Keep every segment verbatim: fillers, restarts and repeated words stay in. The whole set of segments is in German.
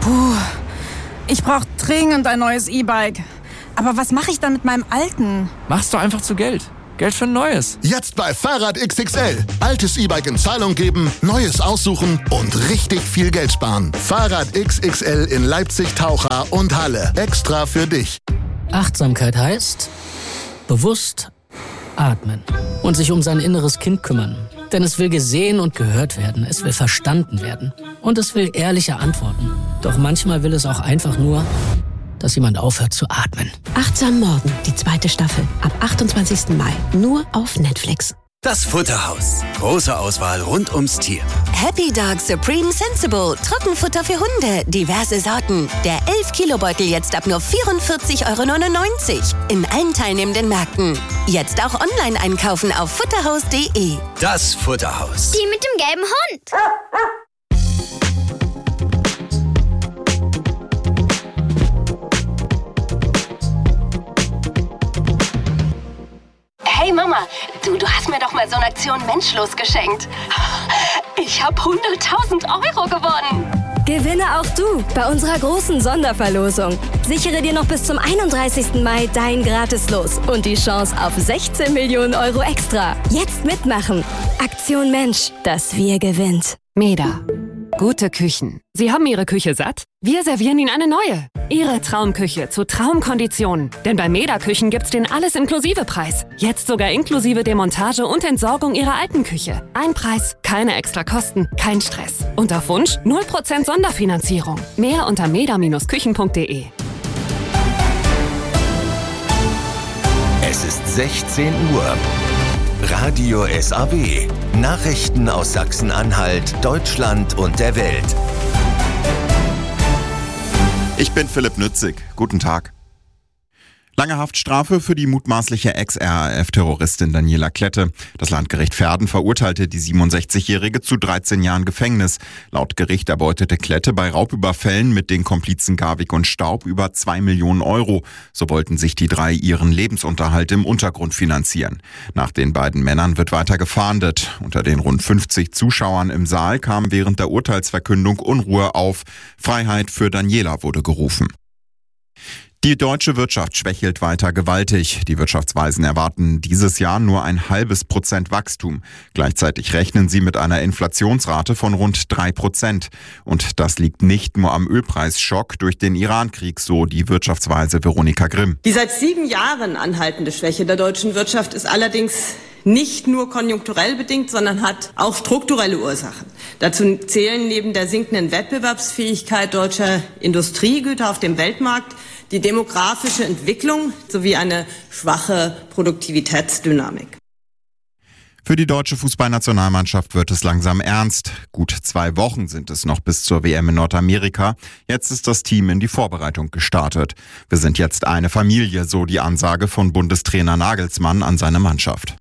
Puh, ich brauche dringend ein neues E-Bike. Aber was mache ich dann mit meinem alten? Machst du einfach zu Geld. Geld für ein neues. Jetzt bei Fahrrad X X L. Altes E-Bike in Zahlung geben, neues aussuchen und richtig viel Geld sparen. Fahrrad X X L in Leipzig, Taucher und Halle. Extra für dich. Achtsamkeit heißt bewusst atmen und sich um sein inneres Kind kümmern. Denn es will gesehen und gehört werden, es will verstanden werden und es will ehrliche Antworten. Doch manchmal will es auch einfach nur, dass jemand aufhört zu atmen. Achtsam Morgen, die zweite Staffel, ab achtundzwanzigsten Mai, nur auf Netflix. Das Futterhaus. Große Auswahl rund ums Tier. Happy Dog Supreme Sensible. Trockenfutter für Hunde. Diverse Sorten. Der elf Kilo Beutel jetzt ab nur vierundvierzig Euro neunundneunzig. In allen teilnehmenden Märkten. Jetzt auch online einkaufen auf futterhaus punkt de. Das Futterhaus. Die mit dem gelben Hund. Hey Mama, du, du hast mir doch mal so eine Aktion Menschlos geschenkt. Ich habe hunderttausend Euro gewonnen. Gewinne auch du bei unserer großen Sonderverlosung. Sichere dir noch bis zum einunddreißigsten Mai dein Gratislos und die Chance auf sechzehn Millionen Euro extra. Jetzt mitmachen. Aktion Mensch, das Wir gewinnt. Meda. Gute Küchen. Sie haben Ihre Küche satt? Wir servieren Ihnen eine neue. Ihre Traumküche zu Traumkonditionen. Denn bei Meda Küchen gibt's den Alles-Inklusive-Preis. Jetzt sogar inklusive Demontage und Entsorgung Ihrer alten Küche. Ein Preis, keine extra Kosten, kein Stress. Und auf Wunsch null Prozent Sonderfinanzierung. Mehr unter meda Bindestrich küchen punkt de. Es ist sechzehn Uhr. Radio S A W. Nachrichten aus Sachsen-Anhalt, Deutschland und der Welt. Ich bin Philipp Nützig. Guten Tag. Lange Haftstrafe für die mutmaßliche Ex-R A F-Terroristin Daniela Klette. Das Landgericht Verden verurteilte die siebenundsechzigjährige zu dreizehn Jahren Gefängnis. Laut Gericht erbeutete Klette bei Raubüberfällen mit den Komplizen Garwig und Staub über zwei Millionen Euro. So wollten sich die drei ihren Lebensunterhalt im Untergrund finanzieren. Nach den beiden Männern wird weiter gefahndet. Unter den rund fünfzig Zuschauern im Saal kam während der Urteilsverkündung Unruhe auf. Freiheit für Daniela wurde gerufen. Die deutsche Wirtschaft schwächelt weiter gewaltig. Die Wirtschaftsweisen erwarten dieses Jahr nur ein halbes Prozent Wachstum. Gleichzeitig rechnen sie mit einer Inflationsrate von rund drei Prozent. Und das liegt nicht nur am Ölpreisschock durch den Irankrieg, so die Wirtschaftsweise Veronika Grimm. Die seit sieben Jahren anhaltende Schwäche der deutschen Wirtschaft ist allerdings nicht nur konjunkturell bedingt, sondern hat auch strukturelle Ursachen. Dazu zählen neben der sinkenden Wettbewerbsfähigkeit deutscher Industriegüter auf dem Weltmarkt die demografische Entwicklung sowie eine schwache Produktivitätsdynamik. Für die deutsche Fußballnationalmannschaft wird es langsam ernst. Gut zwei Wochen sind es noch bis zur W M in Nordamerika. Jetzt ist das Team in die Vorbereitung gestartet. Wir sind jetzt eine Familie, so die Ansage von Bundestrainer Nagelsmann an seine Mannschaft.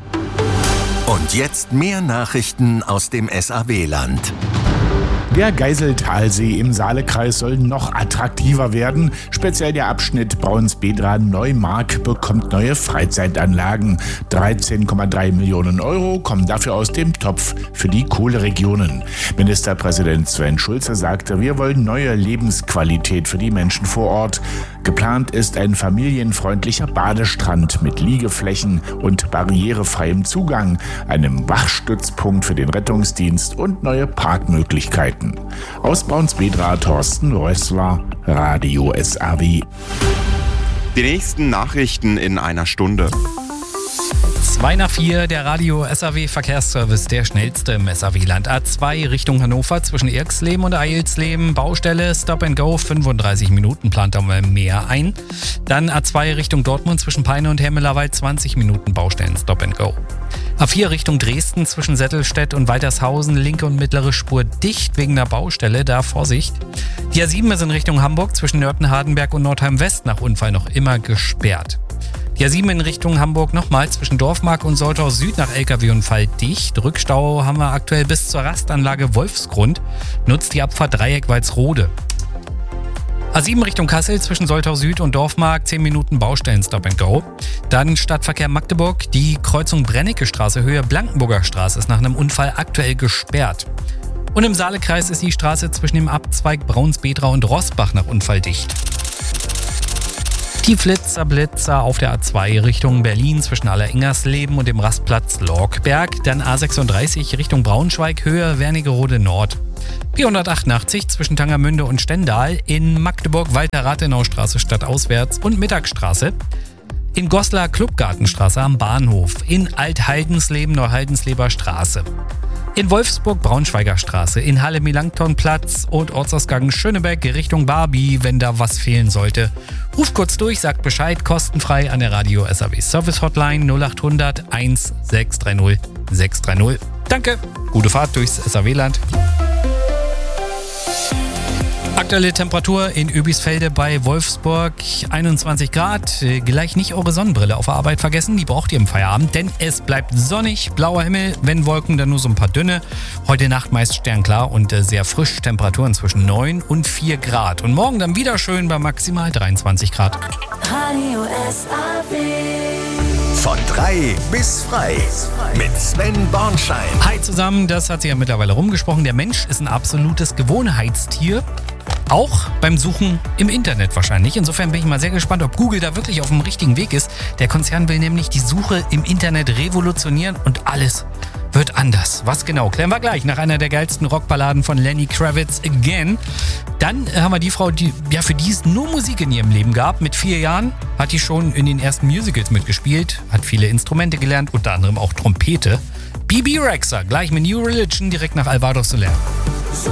Und jetzt mehr Nachrichten aus dem S A W-Land. Der Geiseltalsee im Saalekreis soll noch attraktiver werden. Speziell der Abschnitt Braunsbedra-Neumark bekommt neue Freizeitanlagen. dreizehn Komma drei Millionen Euro kommen dafür aus dem Topf für die Kohleregionen. Ministerpräsident Sven Schulze sagte, wir wollen neue Lebensqualität für die Menschen vor Ort. Geplant ist ein familienfreundlicher Badestrand mit Liegeflächen und barrierefreiem Zugang, einem Wachstützpunkt für den Rettungsdienst und neue Parkmöglichkeiten. Aus Braunsbedra, Thorsten Rössler, Radio S A W. Die nächsten Nachrichten in einer Stunde. zwei nach vier, der Radio S A W Verkehrsservice, der schnellste im S A W-Land. A zwei Richtung Hannover zwischen Irxleben und Eilsleben. Baustelle Stop and Go, fünfunddreißig Minuten plant da mal mehr ein. Dann A zwei Richtung Dortmund zwischen Peine und Hemmelerwald, zwanzig Minuten Baustellen Stop and Go. A vier Richtung Dresden zwischen Settelstedt und Waltershausen, linke und mittlere Spur dicht wegen der Baustelle, da Vorsicht. Die A sieben ist in Richtung Hamburg zwischen Nörten-Hardenberg und Nordheim-West nach Unfall noch immer gesperrt. Die A sieben in Richtung Hamburg nochmal zwischen Dorfmark und Soltau Süd nach L K W-Unfall dicht. Rückstau haben wir aktuell bis zur Rastanlage Wolfsgrund. Nutzt die Abfahrt Dreieck Walsrode. A sieben Richtung Kassel zwischen Soltau Süd und Dorfmark, zehn Minuten Baustellen Stop and Go. Dann Stadtverkehr Magdeburg, die Kreuzung Brennecke Straße Höhe Blankenburger Straße ist nach einem Unfall aktuell gesperrt. Und im Saalekreis ist die Straße zwischen dem Abzweig Braunsbedra und Rossbach nach Unfall dicht. Die Flitzer-Blitzer auf der A zwei Richtung Berlin zwischen Aller-Ingersleben und dem Rastplatz Lorkberg. Dann A sechsunddreißig Richtung Braunschweig, Höhe Wernigerode Nord. B hundertachtundachtzig zwischen Tangermünde und Stendal. In Magdeburg Walter-Rathenau-Straße stadtauswärts und Mittagstraße. In Goslar Clubgartenstraße am Bahnhof. In Alt-Haldensleben Neuhaldensleber Straße. In Wolfsburg Braunschweiger Straße, in Halle Melanchthonplatz und Ortsausgang Schönebeck Richtung Barbie, wenn da was fehlen sollte. Ruft kurz durch, sagt Bescheid, kostenfrei an der Radio S A W Service Hotline null acht hundert sechshundertsechzig sechshundertdreißig. Danke, gute Fahrt durchs S A W-Land. Aktuelle Temperatur in Öbisfelde bei Wolfsburg einundzwanzig Grad. Gleich nicht eure Sonnenbrille auf der Arbeit vergessen, die braucht ihr im Feierabend, denn es bleibt sonnig, blauer Himmel, wenn Wolken, dann nur so ein paar dünne. Heute Nacht meist sternklar und sehr frisch, Temperaturen zwischen neun und vier Grad. Und morgen dann wieder schön bei maximal dreiundzwanzig Grad. Radio S A W. Von drei bis frei mit Sven Bornschein. Hi zusammen, das hat sich ja mittlerweile rumgesprochen. Der Mensch ist ein absolutes Gewohnheitstier. Auch beim Suchen im Internet wahrscheinlich. Insofern bin ich mal sehr gespannt, ob Google da wirklich auf dem richtigen Weg ist. Der Konzern will nämlich die Suche im Internet revolutionieren und alles wird anders. Was genau? Klären wir gleich nach einer der geilsten Rockballaden von Lenny Kravitz, Again. Dann haben wir die Frau, die, ja, für die es nur Musik in ihrem Leben gab. Mit vier Jahren hat die schon in den ersten Musicals mitgespielt, hat viele Instrumente gelernt, unter anderem auch Trompete. Bebe Rexha, gleich mit New Religion direkt nach Alvaro Soler.